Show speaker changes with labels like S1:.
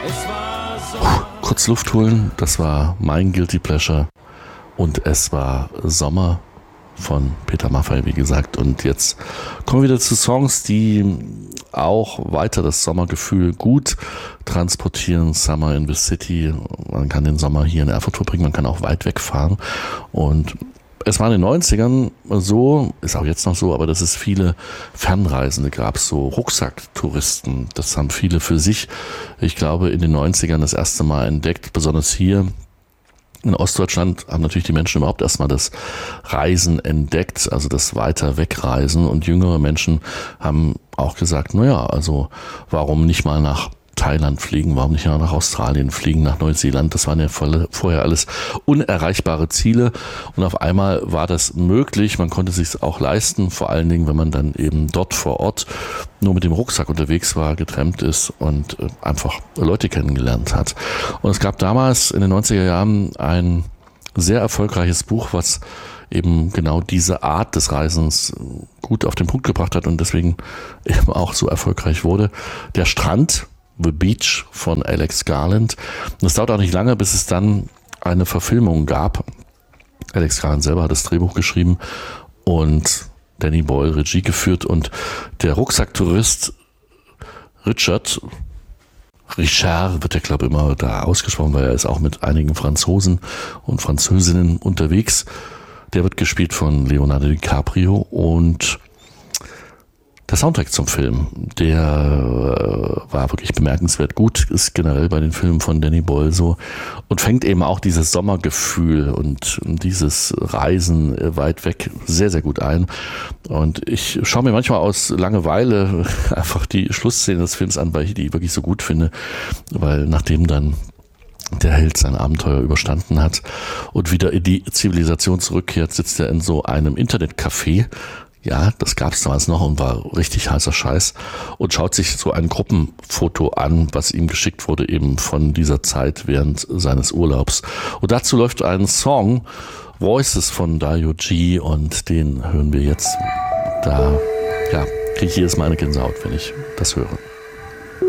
S1: Kurz Luft holen, das war mein Guilty Pleasure und es war Sommer von Peter Maffay, wie gesagt. Und jetzt kommen wir wieder zu Songs, die auch weiter das Sommergefühl gut transportieren. Summer in the City. Man kann den Sommer hier in Erfurt verbringen, man kann auch weit wegfahren. Und es war in den 90ern so, ist auch jetzt noch so, aber dass es viele Fernreisende gab, so Rucksacktouristen. Das haben viele für sich, ich glaube, in den 90ern das erste Mal entdeckt, besonders hier. In Ostdeutschland haben natürlich die Menschen überhaupt erstmal das Reisen entdeckt, also das weiter wegreisen, und jüngere Menschen haben auch gesagt, naja, also warum nicht mal nach Thailand fliegen, warum nicht mal nach Australien fliegen, nach Neuseeland, das waren ja vorher alles unerreichbare Ziele, und auf einmal war das möglich, man konnte es sich auch leisten, vor allen Dingen, wenn man dann eben dort vor Ort nur mit dem Rucksack unterwegs war, getrennt ist und einfach Leute kennengelernt hat. Und es gab damals in den 90er Jahren ein sehr erfolgreiches Buch, was eben genau diese Art des Reisens gut auf den Punkt gebracht hat und deswegen eben auch so erfolgreich wurde. Der Strand, The Beach von Alex Garland. Und es dauert auch nicht lange, bis es dann eine Verfilmung gab. Alex Garland selber hat das Drehbuch geschrieben und Danny Boyle Regie geführt, und der Rucksacktourist Richard wird der, glaube ich, immer da ausgesprochen, weil er ist auch mit einigen Franzosen und Französinnen unterwegs. Der wird gespielt von Leonardo DiCaprio, und der Soundtrack zum Film, der war wirklich bemerkenswert gut, ist generell bei den Filmen von Danny Boyle so, und fängt eben auch dieses Sommergefühl und dieses Reisen weit weg sehr, sehr gut ein. Und ich schaue mir manchmal aus Langeweile einfach die Schlussszene des Films an, weil ich die wirklich so gut finde, weil nachdem dann der Held sein Abenteuer überstanden hat und wieder in die Zivilisation zurückkehrt, sitzt er in so einem Internetcafé. Ja, das gab es damals noch und war richtig heißer Scheiß, und schaut sich so ein Gruppenfoto an, was ihm geschickt wurde eben von dieser Zeit während seines Urlaubs. Und dazu läuft ein Song, Voices von Dario G, und den hören wir jetzt. Da kriege ich jedes Mal eine Gänsehaut, wenn ich das höre.